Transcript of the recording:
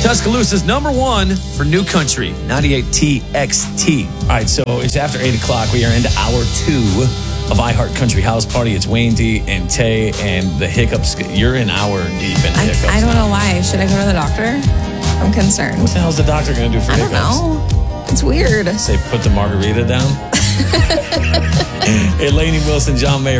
Tuscaloosa's number one for New Country, 98 TXT. All right, so it's after 8 o'clock. We are into hour 2 of iHeart Country House Party. It's Wayne D and Tay and the hiccups. You're an hour deep in hiccups. I don't know why. Should I go to the doctor? I'm concerned. What the hell is the doctor going to do for hiccups? I don't know. It's weird. Say, put the margarita down? Hey, Lainey Wilson, John Mayer.